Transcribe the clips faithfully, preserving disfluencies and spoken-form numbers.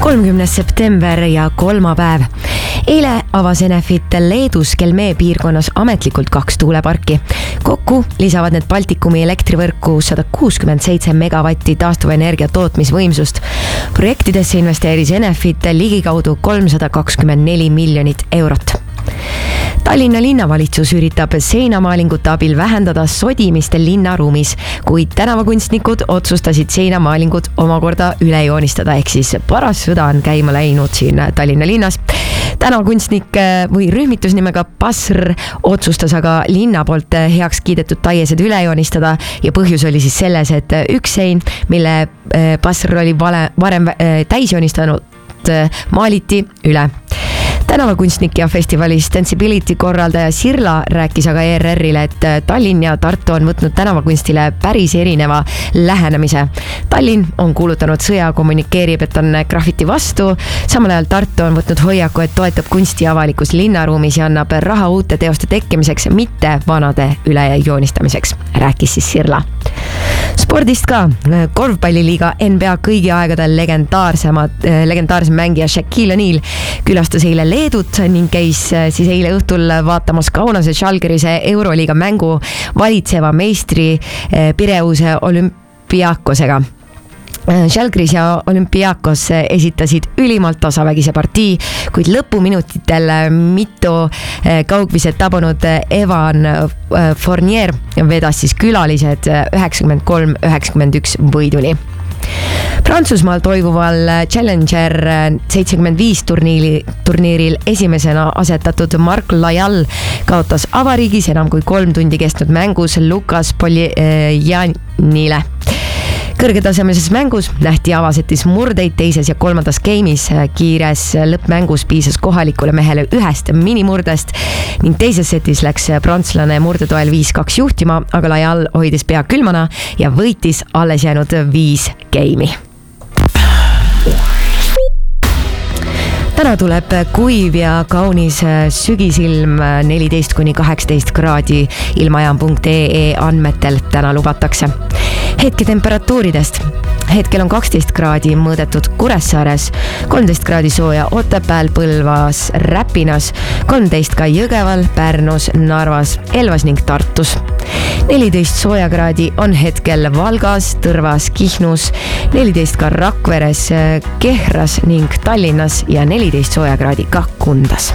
kolmkümnes september ja kolmapäev. Eile avas Enefit Leedus Kelmee piirkonnas ametlikult kaks tuuleparki. Kokku lisavad need Baltikumi elektrivõrku sada kuuskümmend seitse megavatti taastuvenergia tootmisvõimsust. Projektidesse investeeris Enefit ligikaudu kolmsada kakskümmend neli miljonit eurot. Tallinna linnavalitsus üritab seinamaalingute abil vähendada sodimist linnaruumis, kuid tänavakunstnikud otsustasid seinamaalingud omakorda üle joonistada, ehk siis paras sõda on käima läinud siin Tallinna linnas. Tänavakunstnik või rühmitus nimega Pasr otsustas aga linna poolt heaks kiidetud taiesed üle joonistada ja põhjus oli siis selles, et üks sein, mille Pasr oli vale, varem täis joonistanud, maaliti üle. Tänavakunstnik ja festivali Sensibility korraldaja Sirla rääkis aga E R R-ile, et Tallinn ja Tartu on võtnud tänavakunstile päris erineva lähenemise. Tallinn on kuulutanud sõja kommunikeerib, et on graffiti vastu, samal ajal Tartu on võtnud hoiaku, et toetab kunsti avalikus linnaruumis ja annab raha uute teoste tekkimiseks, mitte vanade üle joonistamiseks, rääkis siis Sirla. Spordist ka. Korvpalliliiga N B A kõigi aegade legendaarsemad, legendaarsem mängija Shaquille O'Neal külastas eile Leedut ning käis siis eile õhtul vaatamas Kaunase Žalgirise Euroliiga mängu valitseva meistri Pireuse Olümpiakosega. Žalgiris ja Olümpiakos esitasid ülimalt tasavägise partii, kuid lõpuminutitel mitu kaugviset tabunud Evan Fournier vedas siis külalised üheksakümmend kolm üheksakümmend üks võiduni. Prantsusmaal toimuval Challenger seitsekümmend viis turniiri, turniiril esimesena asetatud Marc Lajal kaotas avariigis enam kui kolm tundi kestnud mängus Lukas Poljanile. Kõrgetasemelises mängus nähti avasetis murdeid teises ja kolmandas game'is. Kiires lõppmängus piisas kohalikule mehele ühest minimurdest ning teises setis läks prantslane murdetoel viis kaks juhtima, aga Lajal hoidis pea külmana ja võitis alles jäänud viis game'i. Täna tuleb kuiv ja kaunis sügisilm neliteist kuni kaheksateist kraadi ilmajaam punkt E E andmetel täna lubatakse. Hetketemperatuuridest. Hetkel on kaksteist kraadi mõõdetud Kuressaares, kolmteist kraadi sooja Otepääl, Põlvas, Räpinas, kolmteist ka Jõgeval, Pärnus, Narvas, Elvas ning Tartus. neliteist sooja kraadi on hetkel Valgas, Tõrvas, Kihnus, neliteist ka Rakveres, Kehras ning Tallinnas ja neliteist sooja kraadi ka Kundas.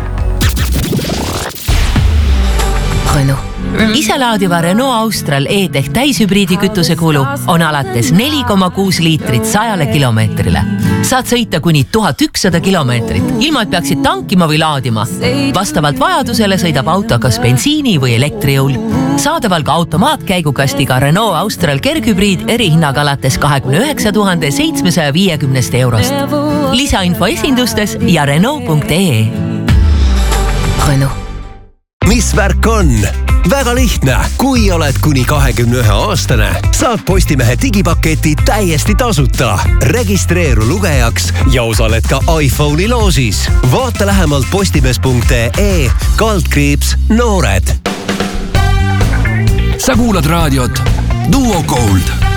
Renault. Iselaadiva Renault Austral E-Tech täishübriidi kütuse kulu on alates neli koma kuus liitrit sajale kilomeetrile. Saad sõita kuni tuhat ükssada kilomeetrit, ilma et peaksid tankima või laadima. Vastavalt vajadusele sõidab auto kas bensiini või elektrijõul. Saadaval ka automaatkäigukastiga Renault Austral kerghübriid erihinnaga alates kahekümne üheksa tuhande seitsmesaja viiekümnest eurost. Lisainfo esindustes ja Renault punkt E E. Renault. Mis värk on? Väga lihtne, kui oled kuni kahekümne ühe aastane, saad Postimehe digipaketi täiesti tasuta. Registreeru lugejaks ja osaled ka iPhone'i loosis. Vaata lähemalt postimees punkt E kaldkriips noored. Sa kuulad raadiot Duo Gold.